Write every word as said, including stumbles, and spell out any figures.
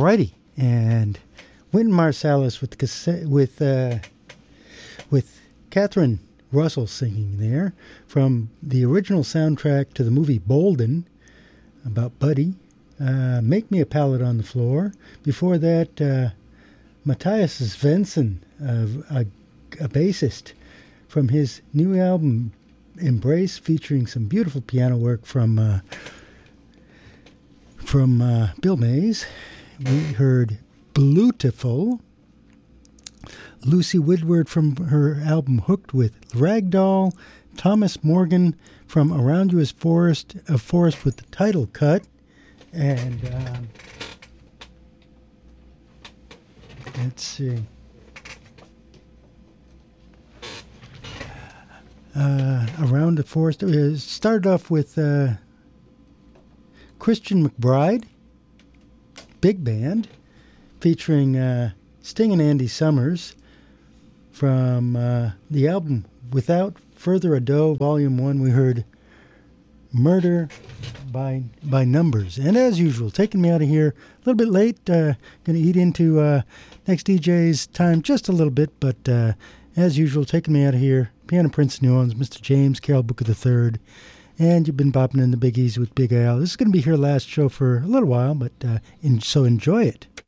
Alrighty, and Wynton Marsalis with cassette, with uh, with Catherine Russell singing there from the original soundtrack to the movie Bolden about Buddy. Uh, Make Me a Pallet on the Floor. Before that, uh, Matthias Svensson, uh, a, a bassist, from his new album Embrace, featuring some beautiful piano work from uh, from uh, Bill Mays. We heard Bluetiful. Lucy Woodward from her album Hooked with Ragdoll. Thomas Morgan from Around You is Forest, a Forest with the title cut. And um, let's see. Uh, Around the Forest. Uh, started off with uh, Christian McBride, big band, featuring uh, Sting and Andy Summers from uh, the album Without Further Ado, Volume one. We heard Murder by by Numbers. And as usual, taking me out of here a little bit late. Uh, going to eat into uh, next D J's time just a little bit, but uh, as usual, taking me out of here, Piano Prince of New Orleans, Mister James Carroll Booker the third. And you've been bopping in the Big Easy with Big Al. This is going to be her last show for a little while, but uh, in, so enjoy it.